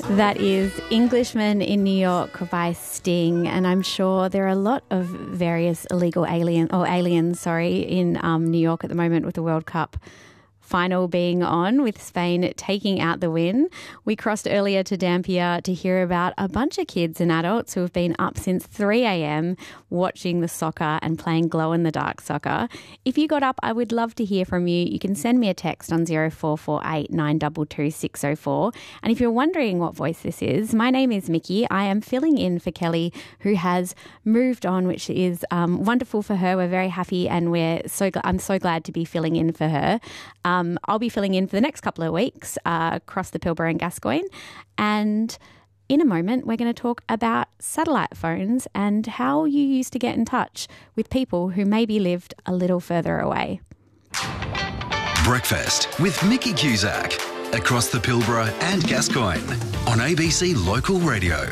That is Englishman in New York by Sting, and I'm sure there are a lot of various aliens in New York at the moment with the World Cup final being on, with Spain taking out the win. We crossed earlier to Dampier to hear about a bunch of kids and adults who have been up since 3 a.m. watching the soccer and playing glow-in-the-dark soccer. If you got up, I would love to hear from you. You can send me a text on 0448 922 604. And if you're wondering what voice this is, my name is Mickey. I am filling in for Kelly, who has moved on, which is wonderful for her. We're very happy, and I'm so glad to be filling in for her. I'll be filling in for the next couple of weeks across the Pilbara and Gascoyne. And in a moment, we're going to talk about satellite phones and how you used to get in touch with people who maybe lived a little further away. Breakfast with Mickey Cusack across the Pilbara and Gascoyne on ABC Local Radio.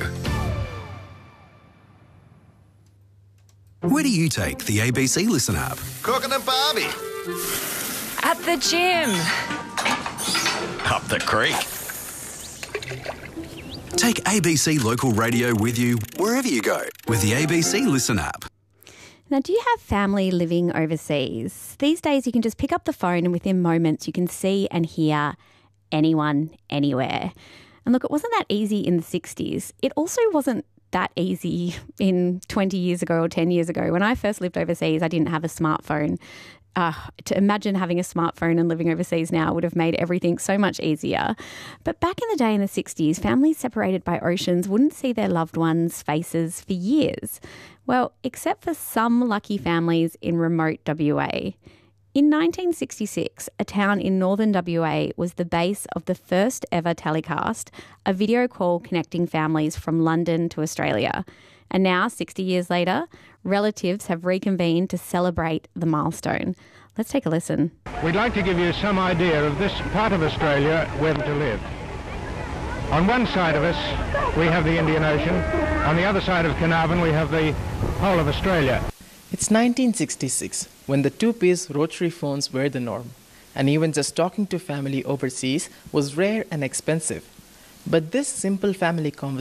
Where do you take the ABC Listen app? Cooking at Barbie. At the gym. Up the creek. Take ABC Local Radio with you wherever you go with the ABC Listen app. Now, do you have family living overseas? These days you can just pick up the phone and within moments you can see and hear anyone, anywhere. And look, it wasn't that easy in the 60s. It also wasn't that easy in 20 years ago or 10 years ago. When I first lived overseas, I didn't have a smartphone. To imagine having a smartphone and living overseas now would have made everything so much easier. But back in the day in the 60s, families separated by oceans wouldn't see their loved ones' faces for years. Well, except for some lucky families in remote WA. In 1966, a town in northern WA was the base of the first ever telecast, a video call connecting families from London to Australia. And now, 60 years later, relatives have reconvened to celebrate the milestone. Let's take a listen. We'd like to give you some idea of this part of Australia where to live. On one side of us, we have the Indian Ocean. On the other side of Carnarvon, we have the whole of Australia. It's 1966, when the two-piece rotary phones were the norm, and even just talking to family overseas was rare and expensive. But this simple family conversation